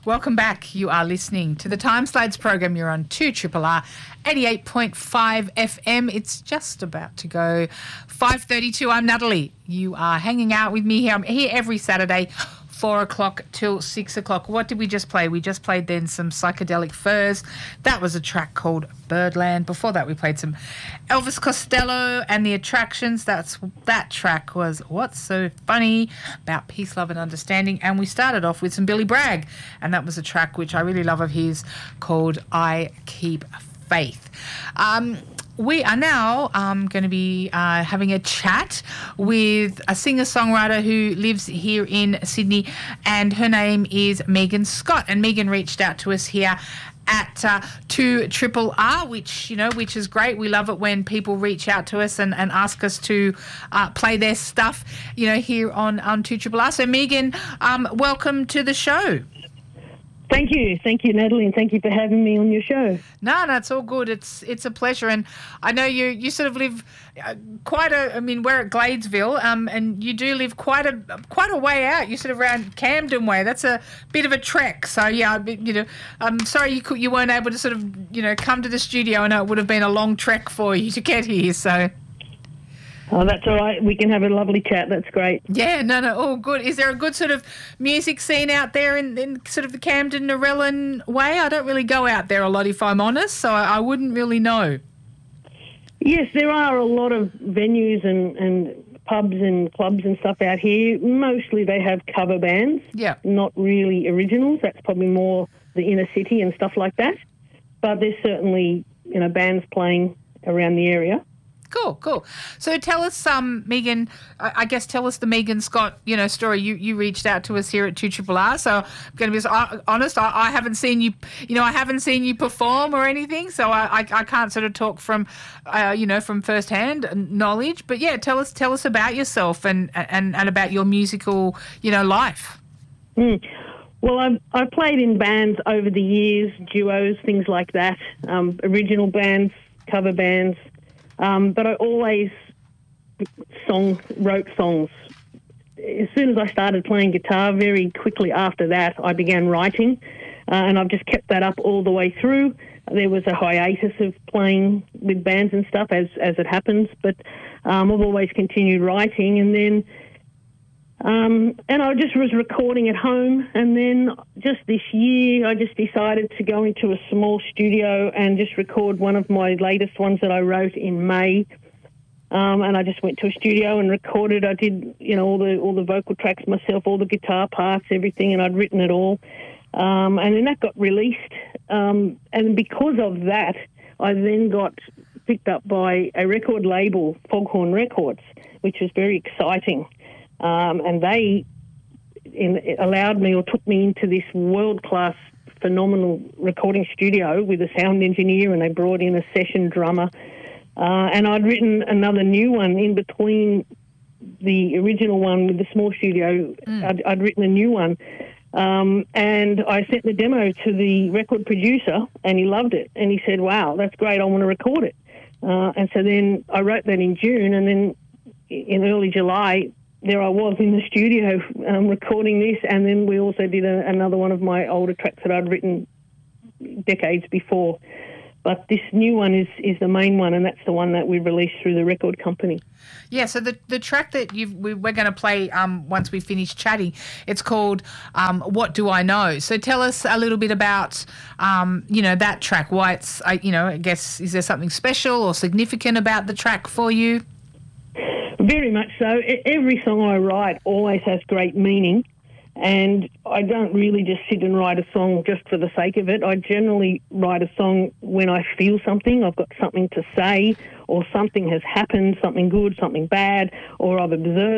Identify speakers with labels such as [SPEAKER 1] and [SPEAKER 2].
[SPEAKER 1] Welcome back. You are listening to the Time Slides program. You're on 2RRR 88.5 FM. It's just about to go 5:32. I'm Natalie. You are hanging out with me here. I'm here every Saturday, 4 o'clock till 6 o'clock. What did we just play? We just played then some Psychedelic Furs. That was a track called Birdland. Before that, we played some Elvis Costello and the Attractions. That track was What's So Funny about Peace, Love and Understanding. And we started off with some Billy Bragg. And that was a track which I really love of his called I Keep Faith. We are now going to be having a chat with a singer-songwriter who lives here in Sydney, and her name is Megan Scott. And Megan reached out to us here at 2RRR, which is great. We love it when people reach out to us and ask us to play their stuff, here on 2RRR. So Megan, welcome to the show.
[SPEAKER 2] Thank you, Natalie, and thank you for having me on your show.
[SPEAKER 1] No, it's all good. It's a pleasure, and I know you sort of live we're at Gladesville, and you do live quite a way out. You're sort of around Camden way. That's a bit of a trek. So yeah, I'm sorry you weren't able to sort of come to the studio. I know it would have been a long trek for you to get here. So.
[SPEAKER 2] Oh, that's all right. We can have a lovely chat. That's great.
[SPEAKER 1] Yeah, no, all good. Is there a good sort of music scene out there in sort of the Camden, Narellan way? I don't really go out there a lot, if I'm honest, so I wouldn't really know.
[SPEAKER 2] Yes, there are a lot of venues and pubs and clubs and stuff out here. Mostly they have cover bands, not really originals. That's probably more the inner city and stuff like that. But there's certainly, bands playing around the area.
[SPEAKER 1] Cool. So tell us, Megan, I guess tell us the Megan Scott, story. You reached out to us here at 2RRR, so I'm going to be honest, I haven't seen you, I haven't seen you perform or anything, so I can't sort of talk from, from first-hand knowledge. But yeah, tell us about yourself and about your musical, life.
[SPEAKER 2] Well, I've played in bands over the years, duos, things like that, original bands, cover bands. But I always wrote songs. As soon as I started playing guitar, very quickly after that, I began writing, and I've just kept that up all the way through. There was a hiatus of playing with bands and stuff, as it happens, but I've always continued writing, and then and I just was recording at home, and then just this year I just decided to go into a small studio and just record one of my latest ones that I wrote in May. And I just went to a studio and recorded. I did, all the vocal tracks myself, all the guitar parts, everything, and I'd written it all. And then that got released. And because of that, I then got picked up by a record label, Foghorn Records, which was very exciting. And they allowed me or took me into this world-class, phenomenal recording studio with a sound engineer, and they brought in a session drummer. And I'd written another new one in between the original one with the small studio. I'd written a new one. And I sent the demo to the record producer, and he loved it. And he said, wow, that's great, I want to record it. And so then I wrote that in June, and then in early July, there I was in the studio recording this, and then we also did another one of my older tracks that I'd written decades before. But this new one is the main one, and that's the one that we released through the record company. Yeah,
[SPEAKER 1] so the track that we're going to play once we finish chatting, it's called What Do I Know? So tell us a little bit about, that track, why it's, I guess, is there something special or significant about the track for you?
[SPEAKER 2] Very much so. Every song I write always has great meaning, and I don't really just sit and write a song just for the sake of it. I generally write a song when I feel something, I've got something to say, or something has happened, something good, something bad, or I've observed